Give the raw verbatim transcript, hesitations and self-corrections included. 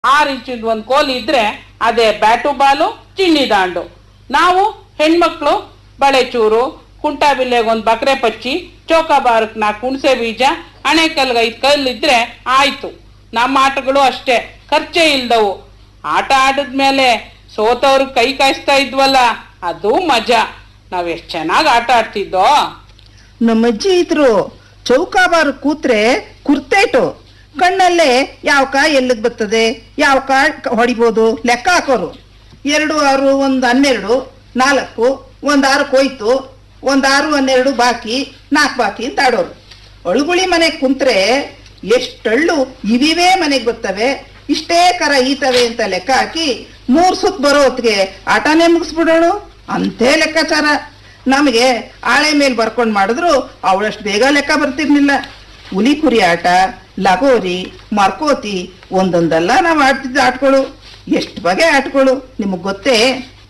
ಆರು ಇಂಚಿಂದ ಒಂದು ಕೋಲು ಇದ್ರೆ ಅದೇ ಬ್ಯಾಟು ಬಾಲು, ಚಿನ್ನಿ ದಾಂಡು. ನಾವು ಹೆಣ್ಮಕ್ಳು ಬಳೆಚೂರು, ಕುಂಟಾಬಿಲ್ಲೆಗೆ ಒಂದು ಬಕ್ರೆ ಪಚ್ಚಿ, ಚೌಕಾಬಾರಕ್ ನಾಲ್ಕು ಹುಣಸೆ ಬೀಜ, ಅಣೆಕಲ್ಗೆ ಐದು ಕಲ್ಲಿದ್ರೆ ಆಯ್ತು. ನಮ್ಮ ಆಟಗಳು ಅಷ್ಟೇ, ಖರ್ಚೇ ಇಲ್ದವು. ಆಟ ಆಡಿದ್ಮೇಲೆ ಸೋತವ್ರು ಕೈ ಕಾಯಿಸ್ತಾ ಇದ್ವಲ್ಲ, ಅದು ಮಜಾ. ನಾವ್ ಎಷ್ಟ್ ಚೆನ್ನಾಗಿ ಆಟ ಆಡ್ತಿದ್ದೋ. ನಮ್ಮ ಅಜ್ಜಿ ಇದ್ರು ಚೌಕಾಬಾರ ಕೂತ್ರೆ ಕುರ್ತೇಟು ಕಣ್ಣಲ್ಲೇ ಯಾವ ಕಾ ಎಲ್ಲಿಗೆ ಬರ್ತದೆ, ಯಾವ ಕಾ ಹೊಡಿಬೋದು ಲೆಕ್ಕ ಹಾಕೋರು. ಎರಡು ಆರು ಒಂದು ಹನ್ನೆರಡು, ನಾಲ್ಕು ಒಂದ್ ಆರಕ್ಕೆ ಹೋಯ್ತು, ಒಂದ್ ಆರು ಹನ್ನೆರಡು ಬಾಕಿ, ನಾಲ್ಕು ಬಾಕಿ ಅಂತ ಆಡೋರು. ಅಳುಗುಳಿ ಮನೆಗೆ ಕುಂತ್ರೆ ಎಷ್ಟಳ್ಳು ಇವಿವೇ ಮನೆಗೆ ಬರ್ತವೆ, ಇಷ್ಟೇ ಕರ ಈತವೆ ಅಂತ ಲೆಕ್ಕ ಹಾಕಿ ಮೂರ್ ಸುತ್ತ ಬರೋ ಹೊತ್ತಿಗೆ ಆಟನೇ ಮುಗಿಸ್ಬಿಡೋಳು. ಅಂತೇ ಲೆಕ್ಕಾಚಾರ. ನಮಗೆ ಆಳೆ ಮೇಲೆ ಬರ್ಕೊಂಡು ಮಾಡಿದ್ರು ಅವಳಷ್ಟು ಬೇಗ ಲೆಕ್ಕ ಬರ್ತಿರ್ಲಿಲ್ಲ. ಹುಲಿ ಕುರಿ ಆಟ, ಲಗೋರಿ, ಮರ್ಕೋತಿ ಒಂದೊಂದಲ್ಲ ನಾವು ಆಡ್ತಿದ್ದ ಆಟಗಳು. ಎಷ್ಟು ಬಗೆ ಆಟಗಳು ನಿಮಗ್ ಗೊತ್ತೇ?